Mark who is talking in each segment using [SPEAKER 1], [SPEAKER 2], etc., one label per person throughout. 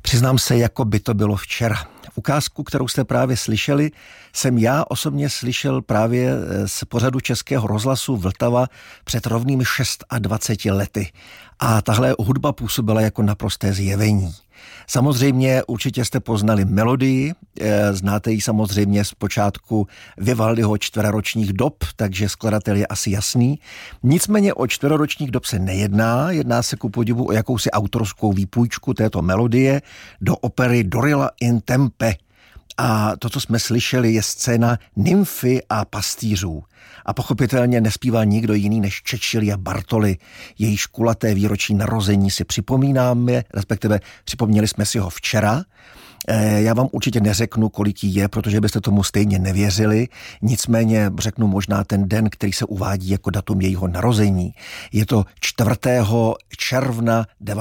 [SPEAKER 1] Přiznám se, jako by to bylo včera. Ukázku, kterou jste právě slyšeli, jsem já osobně slyšel právě z pořadu Českého rozhlasu Vltava před rovnými 26 lety. A tahle hudba působila jako naprosté zjevení. Samozřejmě určitě jste poznali melodii, znáte ji samozřejmě z počátku Vivaldiho Čtveroročních dob, takže skladatel je asi jasný. Nicméně o Čtveroročních dob se nejedná, jedná se ku podivu o jakousi autorskou výpůjčku této melodie do opery Dorilla in Tempe. A to, co jsme slyšeli, je scéna nymfy a pastýřů. A pochopitelně nespívá nikdo jiný než Cecilia Bartoli. Jejíž kulaté výročí narození si připomínáme, respektive připomněli jsme si ho včera. Já vám určitě neřeknu, kolik jí je, protože byste tomu stejně nevěřili. Nicméně řeknu možná ten den, který se uvádí jako datum jejího narození. Je to 4. června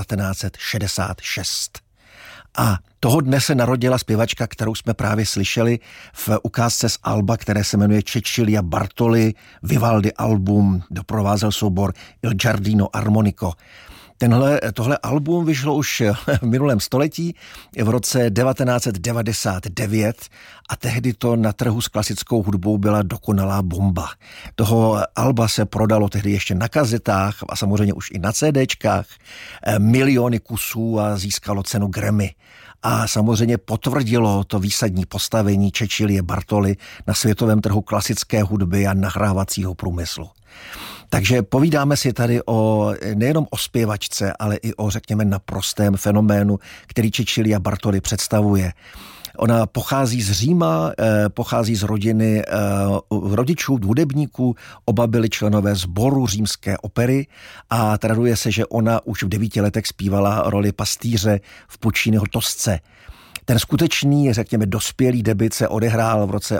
[SPEAKER 1] 1966. A toho dne se narodila zpěvačka, kterou jsme právě slyšeli v ukázce z alba, které se jmenuje Cecilia Bartoli, Vivaldi album, doprovázel soubor Il Giardino Armonico. Tohle album vyšlo už v minulém století, v roce 1999 a tehdy to na trhu s klasickou hudbou byla dokonalá bomba. Toho alba se prodalo tehdy ještě na kazetách a samozřejmě už i na CDčkách miliony kusů a získalo cenu Grammy. A samozřejmě potvrdilo to výsadní postavení Cecilie Bartoli na světovém trhu klasické hudby a nahrávacího průmyslu. Takže povídáme si tady nejenom o zpěvačce, ale i o, řekněme, naprostém fenoménu, který Cecilia Bartoli představuje. Ona pochází z Říma, pochází z rodiny rodičů, hudebníků, oba byli členové sboru římské opery a traduje se, že ona už v 9 letech zpívala roli pastýře v Pucciniho Tosce. Ten skutečný, řekněme, dospělý debut se odehrál v roce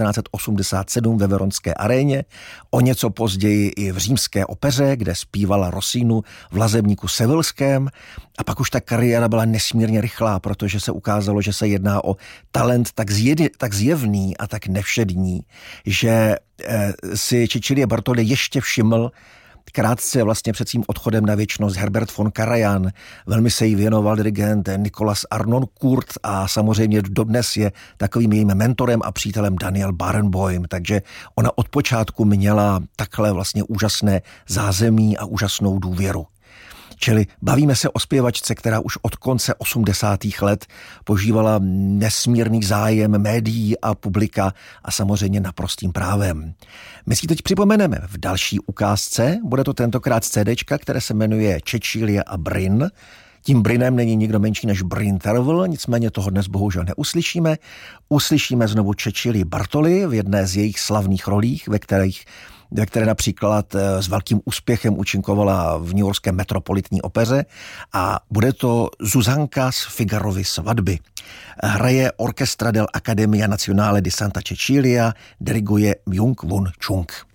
[SPEAKER 1] 1987 ve Veronské aréně, o něco později i v římské opeře, kde zpívala Rossinu v Lazebníku Sevilském a pak už ta kariéra byla nesmírně rychlá, protože se ukázalo, že se jedná o talent tak zjevný a tak nevšední, že si Cecilia Bartoli ještě všiml krátce vlastně před svým odchodem na věčnost Herbert von Karajan. Velmi se jí věnoval dirigent Nicolas Harnoncourt a samozřejmě dodnes je takovým jejím mentorem a přítelem Daniel Barenboim. Takže ona od počátku měla takhle vlastně úžasné zázemí a úžasnou důvěru. Čili bavíme se o zpěvačce, která už od konce 80. let požívala nesmírný zájem médií a publika a samozřejmě naprostým právem. My si teď připomeneme v další ukázce, bude to tentokrát CDčka, které se jmenuje Cecilia a Bryn. Tím Brynem není nikdo menší než Bryn Tervel, nicméně toho dnes bohužel neuslyšíme. Uslyšíme znovu Cecilii Bartoli v jedné z jejich slavných rolích, ve které například s velkým úspěchem účinkovala v newyorské Metropolitní opeře a bude to Zuzanka z Figarovy svatby. Hraje Orchestra dell'Accademia Nazionale di Santa Cecilia, diriguje Myung Whun Chung.